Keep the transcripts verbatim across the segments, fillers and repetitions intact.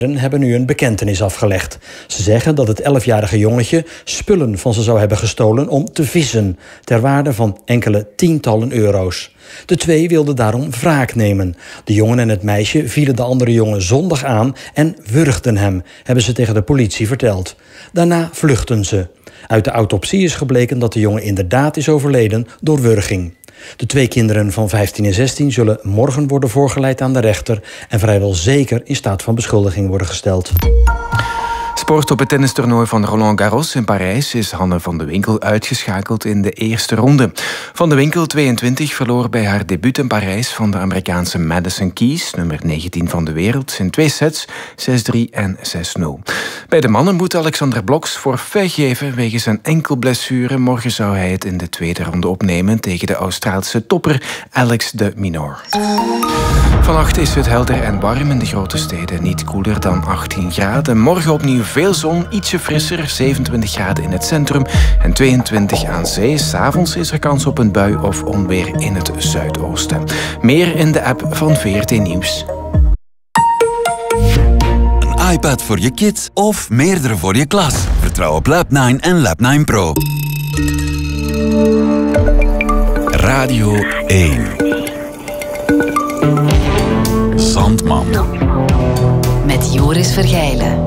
hebben nu een bekentenis afgelegd. Ze zeggen dat het elfjarige jongetje spullen van ze zou hebben gestolen om te vissen, ter waarde van enkele tientallen euro's. De twee wilden daarom wraak nemen. De jongen en het meisje vielen de andere jongen zondag aan en wurgden hem, hebben ze tegen de politie verteld. Daarna vluchtten ze. Uit de autopsie is gebleken dat de jongen inderdaad is overleden door wurging. De twee kinderen van vijftien en zestien zullen morgen worden voorgeleid aan de rechter en vrijwel zeker in staat van beschuldiging worden gesteld. Sport op het tennistoernooi van Roland Garros in Parijs is Hanne van de Winkel uitgeschakeld in de eerste ronde. Van de Winkel, tweeëntwintig, verloor bij haar debuut in Parijs van de Amerikaanse Madison Keys, nummer negentien van de wereld, in twee sets, zes drie en zes nul. Bij de mannen moet Alexander Bloks forfait geven wegens een enkelblessure. Morgen zou hij het in de tweede ronde opnemen tegen de Australische topper Alex de Minaur. Vannacht is het helder en warm in de grote steden, niet koeler dan achttien graden. Morgen opnieuw veel zon, ietsje frisser, zevenentwintig graden in het centrum en tweeëntwintig aan zee. 's Avonds is er kans op een bui of onweer in het zuidoosten. Meer in de app van V R T Nieuws. Een iPad voor je kids of meerdere voor je klas. Vertrouw op Lab nine en Lab nine Pro. Radio één. Zandman. Met Joris Vergijlen.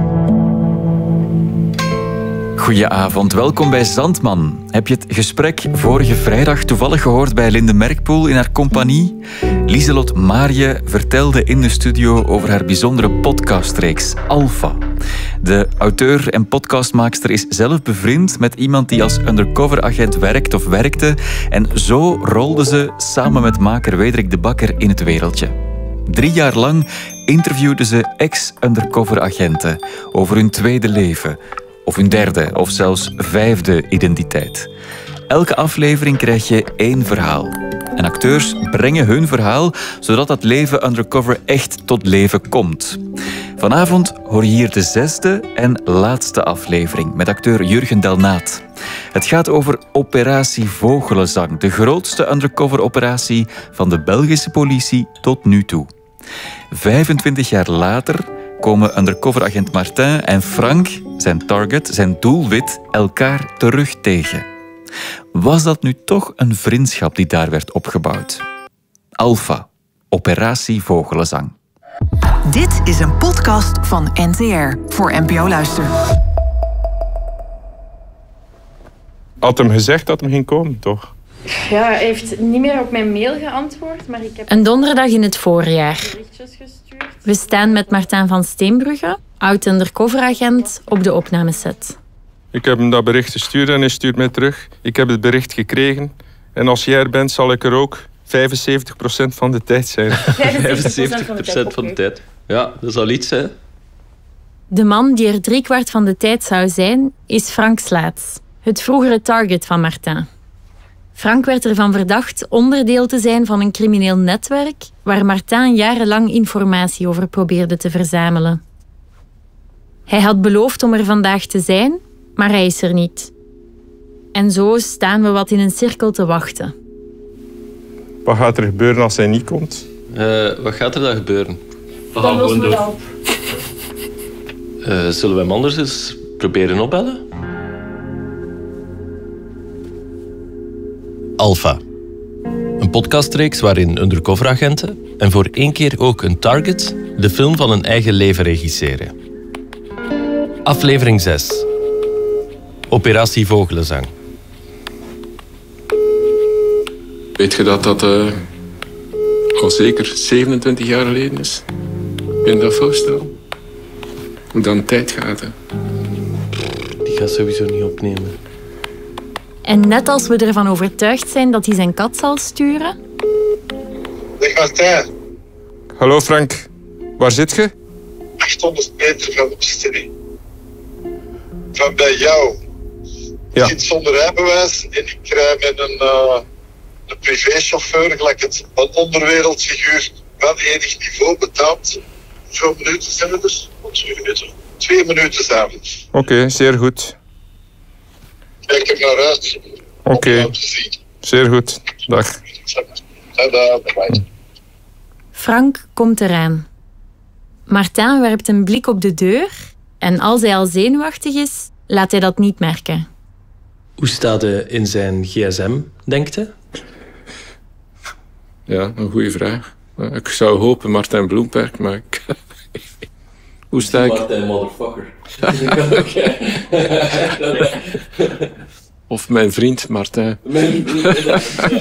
Goedenavond, welkom bij Zandman. Heb je het gesprek vorige vrijdag toevallig gehoord bij Linde Merkpoel in haar compagnie? Lieselot Maarje vertelde in de studio over haar bijzondere podcastreeks Alpha. De auteur en podcastmaakster is zelf bevriend met iemand die als undercoveragent werkt of werkte en zo rolde ze samen met maker Wederik de Bakker in het wereldje. Drie jaar lang interviewde ze ex-undercoveragenten over hun tweede leven, of hun derde of zelfs vijfde identiteit. Elke aflevering krijg je één verhaal. En acteurs brengen hun verhaal, zodat dat leven undercover echt tot leven komt. Vanavond hoor je hier de zesde en laatste aflevering met acteur Jurgen Delnaat. Het gaat over Operatie Vogelenzang, de grootste undercover-operatie van de Belgische politie tot nu toe. vijfentwintig jaar later komen undercoveragent Martin en Frank, zijn target, zijn doelwit, elkaar terug tegen. Was dat nu toch een vriendschap die daar werd opgebouwd? Alpha, Operatie Vogelenzang. Dit is een podcast van N T R voor N P O Luister. Had hem gezegd dat hem ging komen, toch? Ja, hij heeft niet meer op mijn mail geantwoord, maar ik heb... Een donderdag in het voorjaar. ...berichtjes gestuurd. We staan met Martijn van Steenbrugge, oud-undercoveragent, op de opnameset. Ik heb hem dat bericht gestuurd en hij stuurt mij terug. Ik heb het bericht gekregen en als jij er bent, zal ik er ook vijfenzeventig procent van de tijd zijn. vijfenzeventig procent van de tijd. Ja, dat is al iets, hè. De man die er driekwart van de tijd zou zijn, is Frank Slaats, het vroegere target van Martin. Frank werd ervan verdacht onderdeel te zijn van een crimineel netwerk waar Martin jarenlang informatie over probeerde te verzamelen. Hij had beloofd om er vandaag te zijn, maar hij is er niet. En zo staan we wat in een cirkel te wachten. Wat gaat er gebeuren als hij niet komt? Uh, wat gaat er dan gebeuren? We gaan gewoon door. Uh, zullen we hem anders eens proberen opbellen? Alpha. Een podcastreeks waarin undercoveragenten en voor één keer ook een target de film van hun eigen leven regisseren. Aflevering zes. Operatie Vogelenzang. Weet je dat dat uh, al zeker zevenentwintig jaar geleden is? Kun je dat voorstellen? Hoe dan tijd gaat, hè? Die gaat sowieso niet opnemen. En net als we ervan overtuigd zijn dat hij zijn kat zal sturen... Zeg Martijn. Hallo Frank, waar zit je? achthonderd meter van de bestemming. Van bij jou. Ja. Ik zit zonder rijbewijs en ik rij met een, uh, een privéchauffeur, gelijk het, een onderwereldfiguur van enig niveau betaald. Hoeveel minuten zijn er dus? Twee minuten. Twee minuten s'avonds. Oké, okay, zeer goed. Kijk er naar uit. Oké, okay. Zeer goed. Dag. Tada, bye. Frank komt eraan. Martin werpt een blik op de deur en als hij al zenuwachtig is, laat hij dat niet merken. Hoe staat hij in zijn gsm, denkt hij? Ja, een goede vraag. Ik zou hopen Martin Bloemberg, maar ik... Hoe sta ik? Martin motherfucker. Of mijn vriend Martin. Mijn vriend.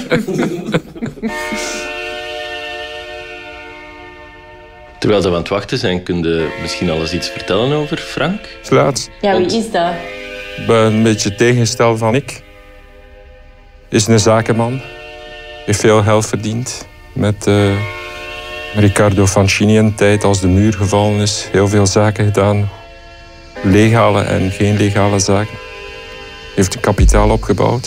Terwijl we aan het wachten zijn, kun je misschien al eens iets vertellen over Frank? Slaat. Ja, wie is dat? Ik ben een beetje tegengesteld van ik. Is een zakenman. Heeft veel geld verdiend. Met uh, Riccardo Fancini in de tijd als de muur gevallen is. Heel veel zaken gedaan. Legale en geen legale zaken. Heeft een kapitaal opgebouwd.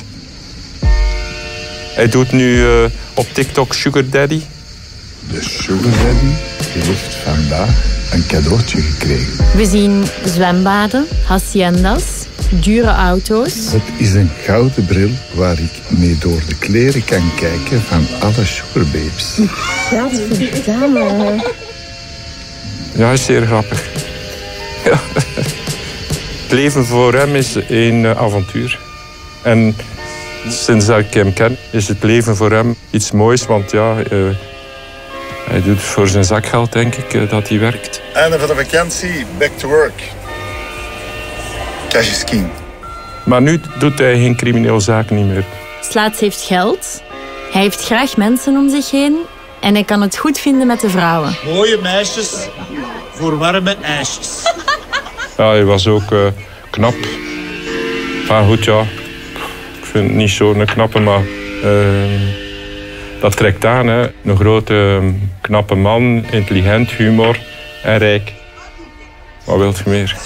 Hij doet nu uh, op TikTok Sugar Daddy. De Sugar Daddy heeft vandaag een cadeautje gekregen. We zien zwembaden, haciendas, dure auto's. Het is een gouden bril waar ik mee door de kleren kan kijken van alle sugarbabes. Gadverdamme. Ja, is zeer grappig. Ja. Het leven voor hem is een avontuur. En sinds dat ik hem ken, is het leven voor hem iets moois. Want ja, uh, hij doet voor zijn zakgeld, denk ik, uh, dat hij werkt. Einde van de vakantie, back to work. Cash is king. Maar nu doet hij geen criminele zaken niet meer. Slaats heeft geld, hij heeft graag mensen om zich heen en hij kan het goed vinden met de vrouwen. Mooie meisjes voor warme ijsjes. Ja, hij was ook uh, knap. Maar goed, ja. Ik vind het niet zo'n knappe, maar... Uh, dat trekt aan, hè. Een grote, knappe man, intelligent, humor en rijk. Wat wilt je meer?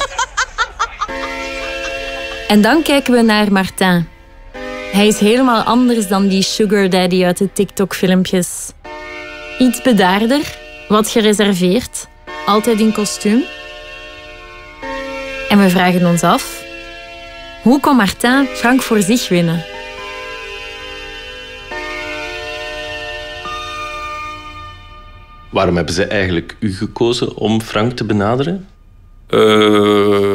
En dan kijken we naar Martin. Hij is helemaal anders dan die sugar daddy uit de TikTok-filmpjes. Iets bedaarder, wat gereserveerd, altijd in kostuum. En we vragen ons af, hoe kon Martin Frank voor zich winnen? Waarom hebben ze eigenlijk u gekozen om Frank te benaderen? Uh,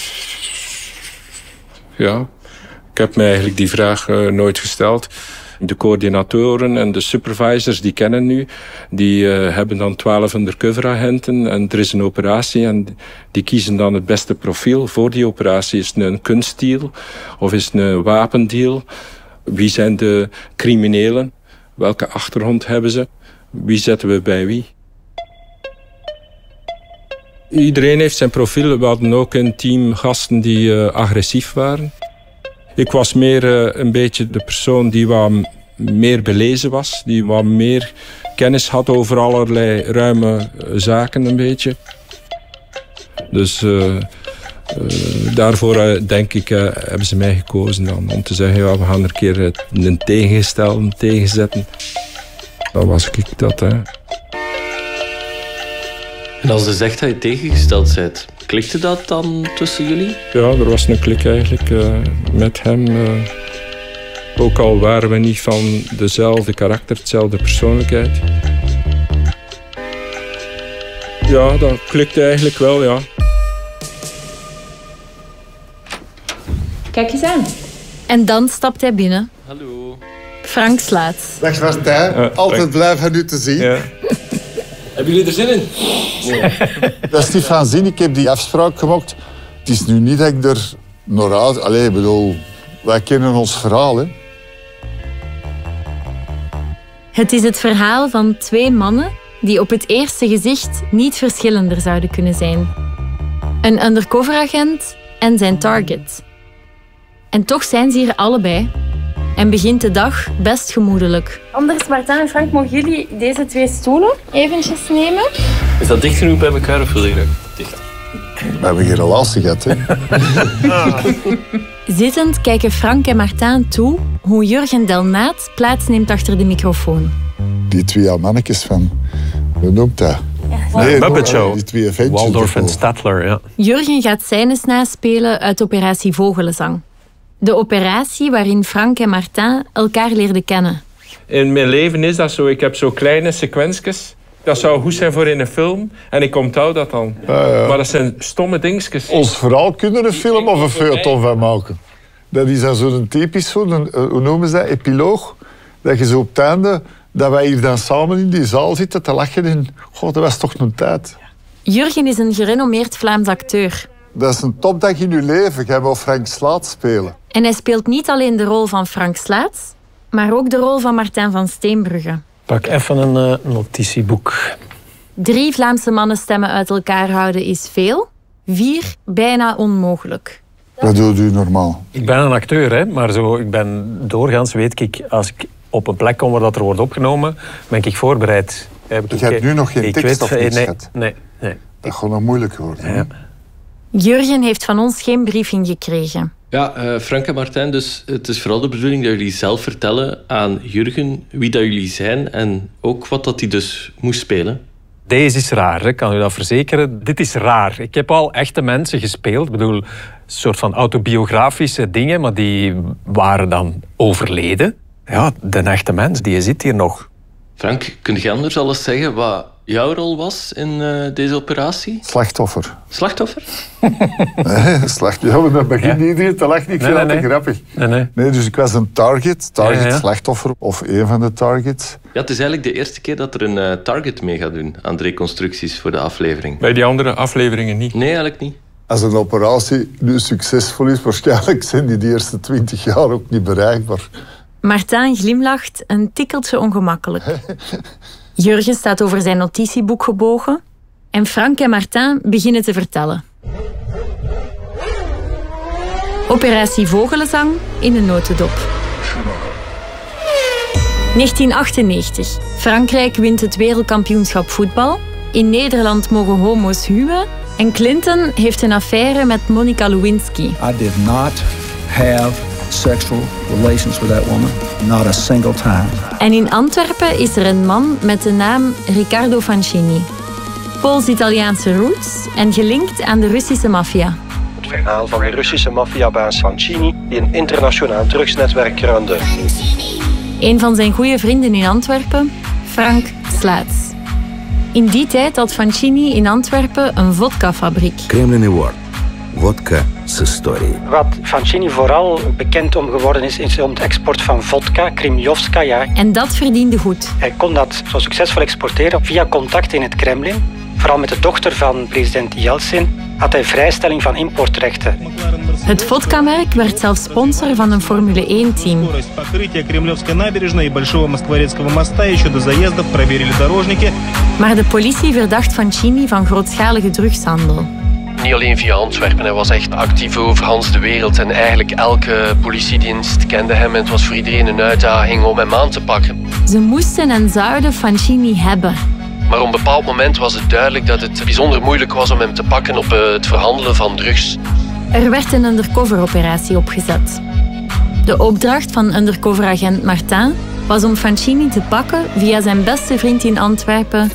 ja, ik heb mij eigenlijk die vraag uh, nooit gesteld. De coördinatoren en de supervisors die kennen nu, die uh, hebben dan twaalf undercover agenten en er is een operatie en die kiezen dan het beste profiel voor die operatie. Is het een kunstdeal of is het een wapendeal? Wie zijn de criminelen? Welke achtergrond hebben ze? Wie zetten we bij wie? Iedereen heeft zijn profiel. We hadden ook een team gasten die uh, agressief waren. Ik was meer uh, een beetje de persoon die wat meer belezen was. Die wat meer kennis had over allerlei ruime uh, zaken een beetje. Dus uh, uh, daarvoor uh, denk ik uh, hebben ze mij gekozen dan, om te zeggen, ja, we gaan er een keer uh, een tegengestelde tegenzetten. Dan was ik dat, hè. En als je zegt dat je tegengesteld bent, klikte dat dan tussen jullie? Ja, er was een klik eigenlijk uh, met hem. Uh, ook al waren we niet van dezelfde karakter, dezelfde persoonlijkheid. Ja, dat klikte eigenlijk wel, ja. Kijk eens aan. En dan stapt hij binnen. Hallo. Frank Slaats. Dag Martijn, uh, altijd blij van u te zien. Ja. Hebben jullie er zin in? Ja. Dat is niet van zin, ik heb die afspraak gemaakt. Het is nu niet dat ik er naar uit... Allee, ik bedoel, wij kennen ons verhaal, hè. Het is het verhaal van twee mannen die op het eerste gezicht niet verschillender zouden kunnen zijn. Een undercoveragent en zijn target. En toch zijn ze hier allebei. En begint de dag best gemoedelijk. Anders, Martin en Frank, mogen jullie deze twee stoelen eventjes nemen? Is dat dicht genoeg bij elkaar of wil je dat dicht? We hebben geen relatie gehad, hè. Zittend kijken Frank en Martin toe hoe Jurgen Delnaat plaatsneemt achter de microfoon. Die twee mannetjes van... Hoe noemt dat? Ja, nee, Muppet Show. Die twee ventjes. Waldorf en Statler, ja. Jurgen gaat scènes naspelen uit operatie Vogelenzang. De operatie waarin Frank en Martin elkaar leerden kennen. In mijn leven is dat zo. Ik heb zo kleine sequences. Dat zou goed zijn voor in een film. En ik onthoud dat dan. Ja, ja. Maar dat zijn stomme dingetjes. Ons verhaal kunnen een film of een feuilleton van maken. Dat is dan zo'n typisch, zo, een, hoe noemen ze dat, epiloog. Dat je zo op het einde, dat wij hier dan samen in die zaal zitten te lachen. En, god, dat was toch een tijd. Jurgen is een gerenommeerd Vlaams acteur. Dat is een topdag in je leven. Jij wil Frank Slaat spelen. En hij speelt niet alleen de rol van Frank Slaats, maar ook de rol van Martijn van Steenbrugge. Pak even een uh, notitieboek. Drie Vlaamse mannenstemmen uit elkaar houden is veel. Vier, bijna onmogelijk. Wat doet u normaal? Ik ben een acteur, hè, maar zo, ik ben doorgaans, weet ik, als ik op een plek kom waar dat er wordt opgenomen, ben ik voorbereid. Je hebt nu nog geen ik tekst weet, of niets nee, gehad? Nee, nee. Dat gaat nog moeilijk worden. Ja. Jurgen heeft van ons geen briefing gekregen. Ja, uh, Frank en Martijn, dus het is vooral de bedoeling dat jullie zelf vertellen aan Jurgen wie dat jullie zijn en ook wat dat hij dus moest spelen. Deze is raar, ik kan u dat verzekeren. Dit is raar. Ik heb al echte mensen gespeeld. Ik bedoel, een soort van autobiografische dingen, maar die waren dan overleden. Ja, de echte mens, die zit hier nog. Frank, kun je anders al eens zeggen wat jouw rol was in uh, deze operatie? Slachtoffer. Slachtoffer? Nee, slachtoffer. Ja, maar dan begint ja. iedereen te lachen. Ik vind nee, dat nee. te grappig. Nee, nee. Nee, dus ik was een target. Target, ja, ja. slachtoffer of een van de targets. Ja, het is eigenlijk de eerste keer dat er een uh, target mee gaat doen aan de reconstructies voor de aflevering. Bij die andere afleveringen niet? Nee, eigenlijk niet. Als een operatie nu succesvol is, waarschijnlijk zijn die de eerste twintig jaar ook niet bereikbaar. Martijn glimlacht een tikkeltje ongemakkelijk. Jurgen staat over zijn notitieboek gebogen en Frank en Martijn beginnen te vertellen. Operatie Vogelenzang in een notendop. negentien achtennegentig. Frankrijk wint het wereldkampioenschap voetbal. In Nederland mogen homo's huwen. En Clinton heeft een affaire met Monica Lewinsky. I did not have sexual relations with that woman. Not a single time. En in Antwerpen is er een man met de naam Riccardo Fancini. Pools-Italiaanse roots en gelinkt aan de Russische maffia. Het verhaal van de Russische maffiabaas Fancini die een internationaal drugsnetwerk runde. Een van zijn goede vrienden in Antwerpen, Frank Slaats. In die tijd had Fancini in Antwerpen een vodkafabriek. Kremlin Award. Vodka с историей. Wat Fancini vooral bekend om geworden is, is om het export van vodka, Krimjovskaja. En dat verdiende goed. Hij kon dat zo succesvol exporteren via contacten in het Kremlin. Vooral met de dochter van president Yeltsin had hij vrijstelling van importrechten. Het vodkamerk werd zelfs sponsor van een Formule één team. Maar de politie verdacht Fancini van grootschalige drugshandel. Niet alleen via Antwerpen, hij was echt actief over Hans de wereld en eigenlijk elke politiedienst kende hem en het was voor iedereen een uitdaging om hem aan te pakken. Ze moesten en zouden Fancini hebben. Maar op een bepaald moment was het duidelijk dat het bijzonder moeilijk was om hem te pakken op het verhandelen van drugs. Er werd een undercover-operatie opgezet. De opdracht van undercoveragent Martin was om Fancini te pakken via zijn beste vriend in Antwerpen.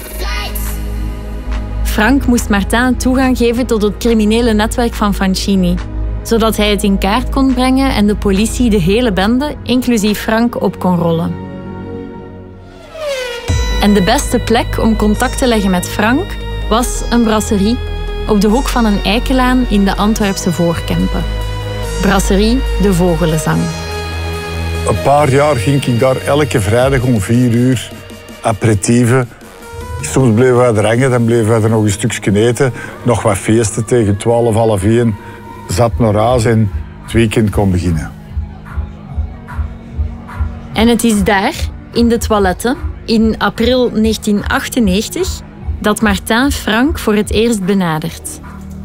Frank moest Martin toegang geven tot het criminele netwerk van Fancini, zodat hij het in kaart kon brengen en de politie de hele bende, inclusief Frank, op kon rollen. En de beste plek om contact te leggen met Frank was een brasserie op de hoek van een eikenlaan in de Antwerpse Voorkempen. Brasserie De Vogelenzang. Een paar jaar ging ik daar elke vrijdag om vier uur aperitieven. Soms bleven wij er hangen, dan bleven wij er nog een stukje eten. Nog wat feesten tegen twaalf, half één. Zat naar huis en het weekend kon beginnen. En het is daar, in de toiletten, in april negentien achtennegentig, dat Martin Frank voor het eerst benadert.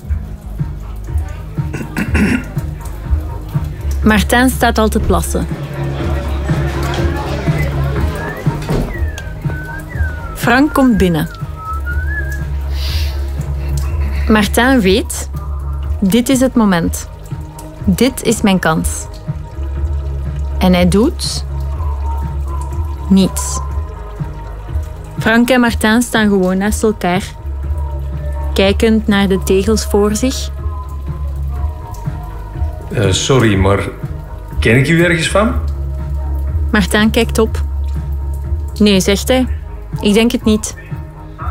Martin staat al te plassen. Frank komt binnen. Martin weet, dit is het moment. Dit is mijn kans. En hij doet niets. Frank en Martin staan gewoon naast elkaar, kijkend naar de tegels voor zich. Uh, sorry, maar ken ik u ergens van? Martin kijkt op. Nee, zegt hij. Ik denk het niet.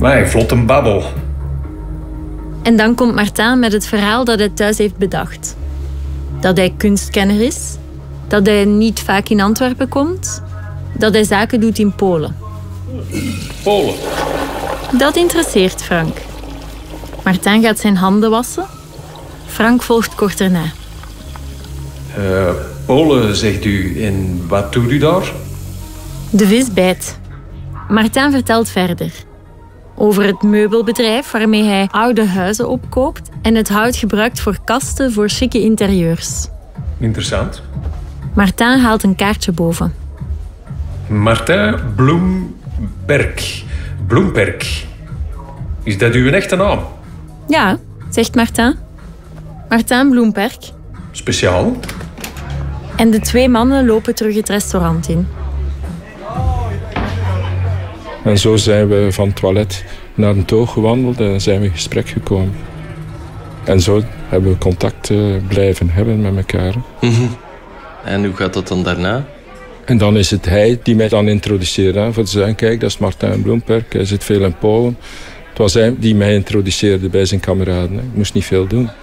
Maar vlot een babbel. En dan komt Martin met het verhaal dat hij thuis heeft bedacht. Dat hij kunstkenner is, dat hij niet vaak in Antwerpen komt, dat hij zaken doet in Polen. Polen? Dat interesseert Frank. Martin gaat zijn handen wassen. Frank volgt kort erna. Uh, Polen, zegt u. En wat doet u daar? De vis bijt. Martin vertelt verder. Over het meubelbedrijf waarmee hij oude huizen opkoopt en het hout gebruikt voor kasten voor chique interieurs. Interessant. Martin haalt een kaartje boven. Martin Bloemperk. Bloemperk. Is dat uw echte naam? Ja, zegt Martin. Martin Bloemperk. Speciaal. En de twee mannen lopen terug het restaurant in. En zo zijn we van het toilet naar een toog gewandeld en zijn we in gesprek gekomen. En zo hebben we contact uh, blijven hebben met elkaar. Mm-hmm. En hoe gaat dat dan daarna? En dan is het hij die mij dan introduceerde. Hè, voor te zeggen, kijk, dat is Martin Bloemperk, hij zit veel in Polen. Het was hij die mij introduceerde bij zijn kameraden. Hè. Ik moest niet veel doen.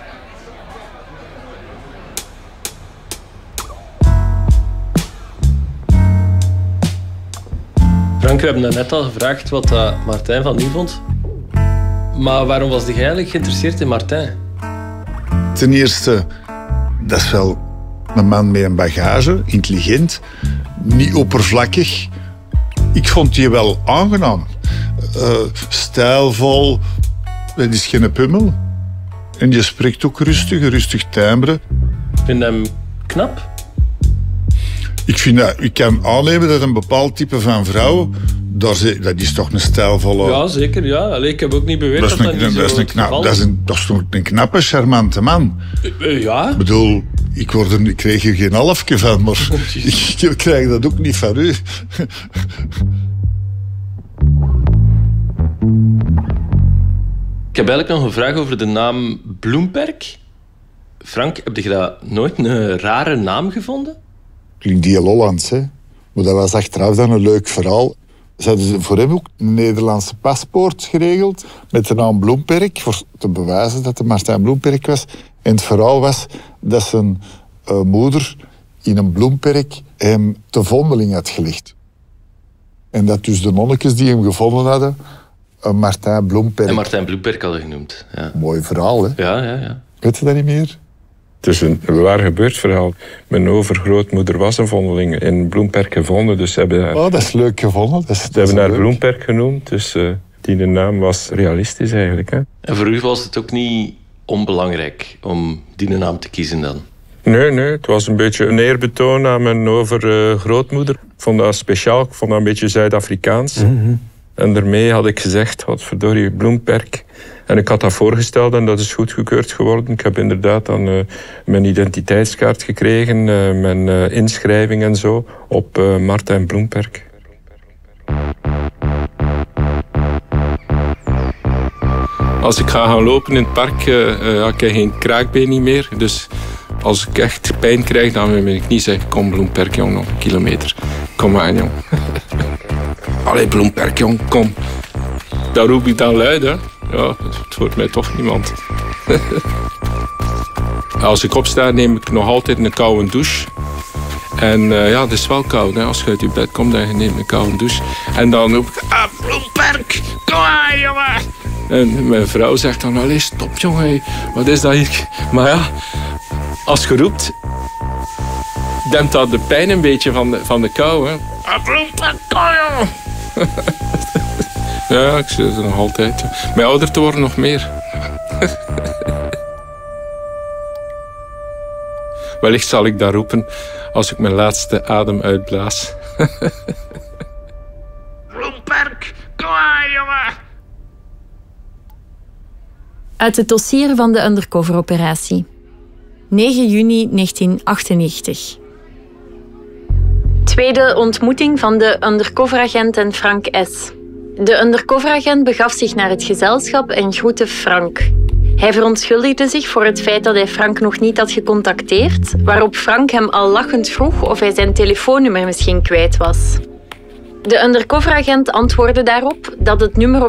Frank, we hebben net al gevraagd wat uh, Martin van u vond. Maar waarom was hij eigenlijk geïnteresseerd in Martin? Ten eerste, dat is wel een man met een bagage, intelligent, niet oppervlakkig. Ik vond die wel aangenaam. Uh, stijlvol, dat is geen pummel. En die spreekt ook rustig, een rustig timbre. Ik vind hem knap. Ik, vind dat, ik kan aannemen dat een bepaald type van vrouw, dat is toch een stijlvolle... Ja, zeker. Ja. Allee, ik heb ook niet beweerd dat dat, dat, niet dat, zo is een knap, dat, is een, dat is toch een knappe, charmante man. Uh, ja. Ik bedoel, ik, word er, ik kreeg er geen halfje van, maar ik, ik krijg dat ook niet van u. Ik heb eigenlijk nog een vraag over de naam Bloemperk. Frank, heb je dat nooit een rare naam gevonden? Klinkt heel Hollands, hè. Maar dat was achteraf dan een leuk verhaal. Ze hadden voor hem ook een Nederlandse paspoort geregeld met de naam Bloemperk, voor te bewijzen dat het Martin Bloemperk was. En het verhaal was dat zijn uh, moeder in een bloemperk hem te vondeling had gelegd. En dat dus de nonnetjes die hem gevonden hadden, uh, Martin Bloemperk... En Martin Bloemperk hadden genoemd. Ja. Mooi verhaal, hè? Ja, ja, ja. Weet je dat niet meer? Het is een waar gebeurd verhaal. Mijn overgrootmoeder was een vondeling in Bloemperk gevonden. Dus ze hebben haar, oh, dat is leuk gevonden. Dat is, ze dat hebben haar leuk. Bloemperk genoemd. Dus uh, die naam was realistisch eigenlijk. Hè. En voor u was het ook niet onbelangrijk om die naam te kiezen dan? Nee, nee. Het was een beetje een eerbetoon aan mijn overgrootmoeder. Ik vond dat speciaal. Ik vond dat een beetje Zuid-Afrikaans. Mm-hmm. En daarmee had ik gezegd, wat verdorie, Bloemperk. En ik had dat voorgesteld en dat is goedgekeurd geworden. Ik heb inderdaad dan uh, mijn identiteitskaart gekregen, uh, mijn uh, inschrijving en zo, op uh, Martin Bloemperk. Als ik ga gaan lopen in het park, uh, uh, heb ik geen kraakbeen niet meer. Dus als ik echt pijn krijg, dan wil ik niet zeggen, kom Bloemperk, jong, nog een kilometer. Kom aan, jong. Allee, Bloemperk, jong, kom. Dat roep ik dan luid, hè. Ja, het hoort mij toch niemand. Als ik opsta, neem ik nog altijd een koude douche. En uh, ja, het is wel koud, hè. Als je uit je bed komt, dan neem je een koude douche. En dan roep ik, ah, Bloemperk, kom aan, jongen. En mijn vrouw zegt dan, allee, stop, jongen. Wat is dat hier? Maar ja, als je roept, dempt dat de pijn een beetje van de, van de kou, hè. Ah, Bloemperk, kom, jongen. Ja, ik zit er nog altijd. Mijn ouder te worden nog meer. Wellicht zal ik dat roepen als ik mijn laatste adem uitblaas. Bloemperk, kom aan, jongen! Uit het dossier van de undercoveroperatie. negen juni negentien achtennegentig. Tweede ontmoeting van de undercoveragent en Frank S. De undercoveragent begaf zich naar het gezelschap en groette Frank. Hij verontschuldigde zich voor het feit dat hij Frank nog niet had gecontacteerd, waarop Frank hem al lachend vroeg of hij zijn telefoonnummer misschien kwijt was. De undercoveragent antwoordde daarop dat het nummer op